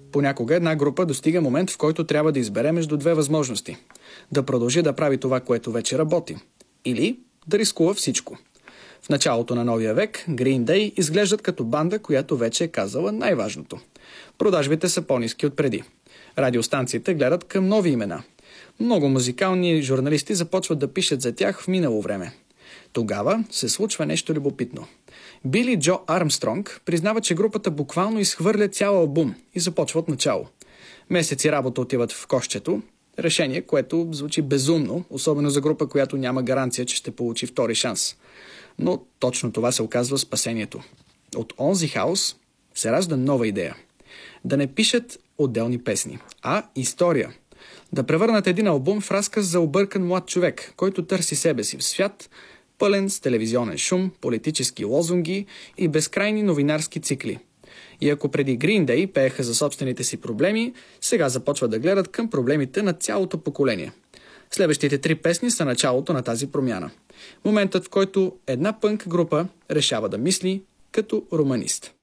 Понякога една група достига момент, в който трябва да избере между две възможности. Да продължи да прави това, което вече работи. Или да рискува всичко. В началото на новия век Green Day изглеждат като банда, която вече е казала най-важното. Продажбите са по-ниски от преди. Радиостанциите гледат към нови имена. Много музикални журналисти започват да пишат за тях в минало време. Тогава се случва нещо любопитно. Били Джо Армстронг признава, че групата буквално изхвърля цял албум и започва от начало. Месеци работа отиват в кошчето, решение, което звучи безумно, особено за група, която няма гаранция, че ще получи втори шанс. Но точно това се оказва спасението. От онзи хаос се ражда нова идея. Да не пишат отделни песни, а история. Да превърнат един албум в разказ за объркан млад човек, който търси себе си в свят, пълен с телевизионен шум, политически лозунги и безкрайни новинарски цикли. И ако преди Green Day пееха за собствените си проблеми, сега започват да гледат към проблемите на цялото поколение. Следващите 3 песни са началото на тази промяна. Моментът, в който една пънк група решава да мисли като романист.